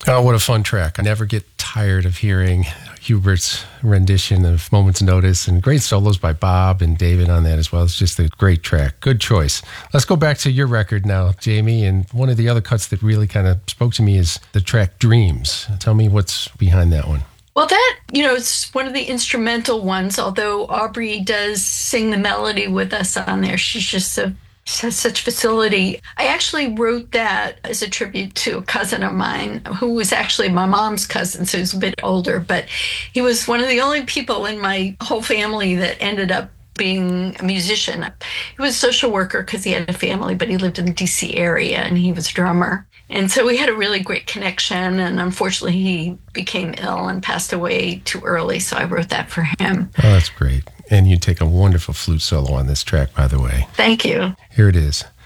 Oh, what a fun track. I never get tired of hearing Hubert's rendition of Moment's Notice, and great solos by Bob and David on that as well. It's just a great track. Good choice. Let's go back to your record now, Jamie, and one of the other cuts that really kind of spoke to me is the track Dreams. Tell me what's behind that one. Well, it's one of the instrumental ones, although Aubrey does sing the melody with us on there. She has such facility. I actually wrote that as a tribute to a cousin of mine who was actually my mom's cousin, so he's a bit older, but he was one of the only people in my whole family that ended up being a musician. He was a social worker because he had a family, but he lived in the DC area and he was a drummer. And so we had a really great connection. And unfortunately, he became ill and passed away too early. So I wrote that for him. Oh, that's great. And you take a wonderful flute solo on this track, by the way. Thank you. Here it is.